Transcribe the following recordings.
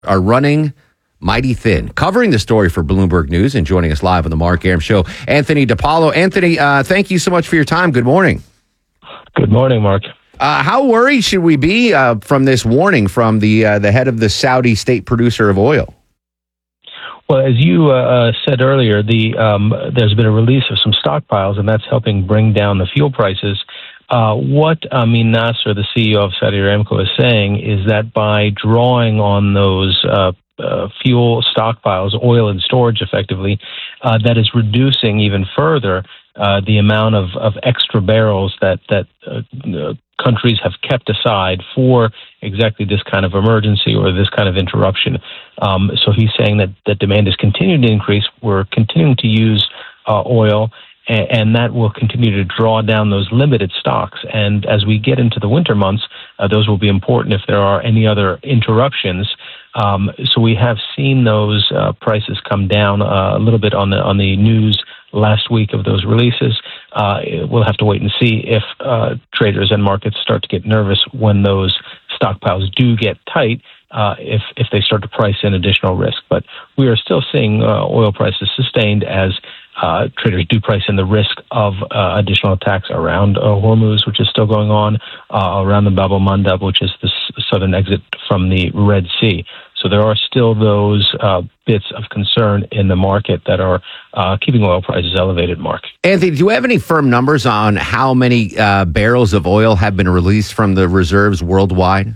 are running mighty thin. Covering the story for Bloomberg News and joining us live on the Mark Arum Show, Anthony DiPaolo. Anthony, thank you so much for your time. Good morning. Good morning, Mark. How worried should we be from this warning from the head of the Saudi state producer of oil? Well, as you said earlier, there's been a release of some stockpiles, and that's helping bring down the fuel prices. What Amin Nasser, the CEO of Saudi Aramco, is saying is that by drawing on those fuel stockpiles, oil in storage effectively, that is reducing even further the amount of extra barrels that countries have kept aside for exactly this kind of emergency or this kind of interruption. So he's saying that demand is continuing to increase. We're continuing to use oil, and that will continue to draw down those limited stocks. And as we get into the winter months, those will be important if there are any other interruptions. So we have seen those prices come down a little bit on the news last week of those releases. We'll have to wait and see if traders and markets start to get nervous when those stockpiles do get tight, if they start to price in additional risk. But we are still seeing oil prices sustained as traders do price in the risk of additional attacks around Hormuz, which is still going on, around the Bab el-Mandab, which is the southern exit from the Red Sea. So there are still those bits of concern in the market that are keeping oil prices elevated, Mark. Anthony, do you have any firm numbers on how many barrels of oil have been released from the reserves worldwide?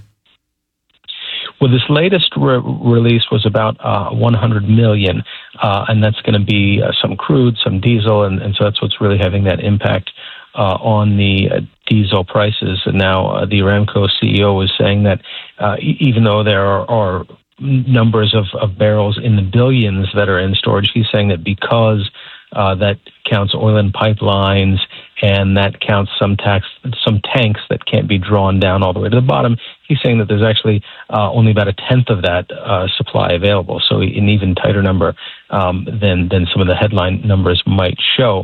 Well, this latest release was about 100 million, and that's going to be some crude, some diesel, and so that's what's really having that impact on the diesel prices. And now the Aramco CEO is saying that even though there are numbers of barrels in the billions that are in storage, he's saying that because that counts oil in pipelines and that counts some tanks that can't be drawn down all the way to the bottom, he's saying that there's actually only about a tenth of that supply available, so an even tighter number than some of the headline numbers might show.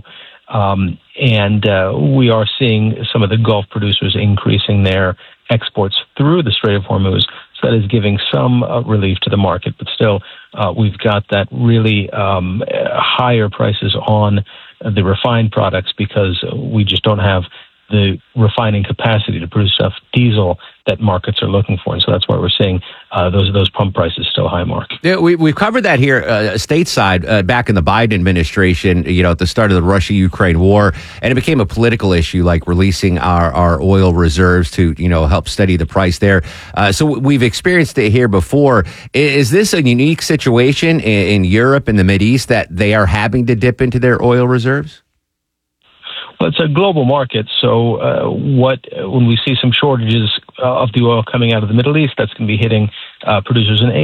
And we are seeing some of the Gulf producers increasing their exports through the Strait of Hormuz. So that is giving some relief to the market. But still, we've got that really higher prices on the refined products because we just don't have the refining capacity to produce enough diesel that markets are looking for. And so that's why we're seeing those pump prices still high, Mark. Yeah, we've covered that here stateside back in the Biden administration, at the start of the Russia-Ukraine war. And it became a political issue, like releasing our oil reserves to, help steady the price there. So we've experienced it here before. Is this a unique situation in Europe and the Mideast that they are having to dip into their oil reserves? Well, it's a global market, so when we see some shortages of the oil coming out of the Middle East, that's going to be hitting consumers in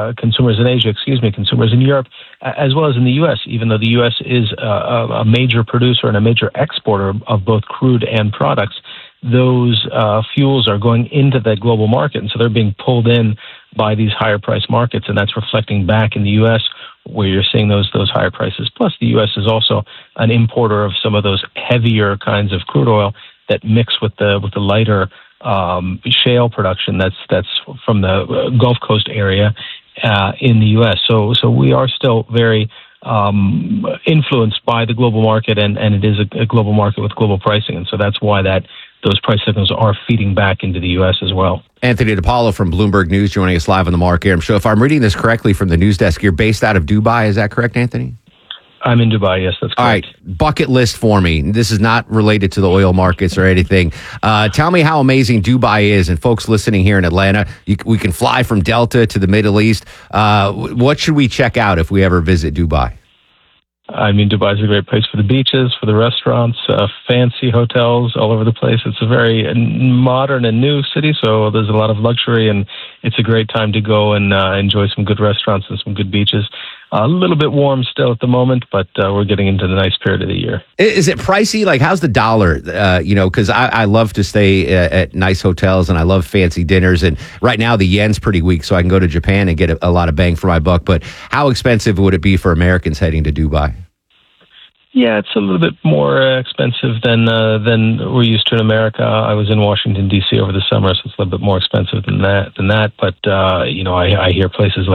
Europe, as well as in the U.S., even though the U.S. is a major producer and a major exporter of both crude and products. Those fuels are going into that global market, and so they're being pulled in by these higher price markets, and that's reflecting back in the U.S., where you're seeing those higher prices. Plus, the U.S. is also an importer of some of those heavier kinds of crude oil that mix with the lighter shale production that's from the Gulf Coast area in the U.S. So we are still very influenced by the global market, and it is a global market with global pricing, and so that's why those price signals are feeding back into the U.S. as well. Anthony DiPaolo from Bloomberg News joining us live on the Mark Arum Show. If I'm reading this correctly from the news desk, you're based out of Dubai. Is that correct, Anthony? I'm in Dubai, yes, that's correct. All right, bucket list for me. This is not related to the oil markets or anything. Tell me how amazing Dubai is. And folks listening here in Atlanta, we can fly from Delta to the Middle East. What should we check out if we ever visit Dubai? I mean, Dubai is a great place for the beaches, for the restaurants, fancy hotels all over the place. It's a very modern and new city, so there's a lot of luxury, and it's a great time to go and enjoy some good restaurants and some good beaches. A little bit warm still at the moment, but we're getting into the nice period of the year. Is it pricey? Like, how's the dollar? Because I love to stay at nice hotels, and I love fancy dinners. And right now, the yen's pretty weak, so I can go to Japan and get a lot of bang for my buck. But how expensive would it be for Americans heading to Dubai? Yeah, it's a little bit more expensive than we're used to in America. I was in Washington D.C. over the summer, so it's a little bit more expensive than that. But I hear places